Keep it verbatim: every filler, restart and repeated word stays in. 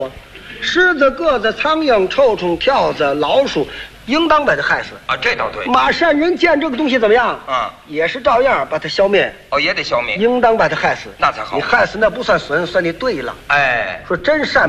狮子、鸽子、苍蝇、臭虫、跳蚤、老鼠，应当把它害死啊，这倒对。 马善人见这个东西怎么样？ 嗯， 也是照样把它消灭。 哦，也得消灭， 应当把它害死， 那才好。 你害死那不算损，算你对了。 哎， 说真善。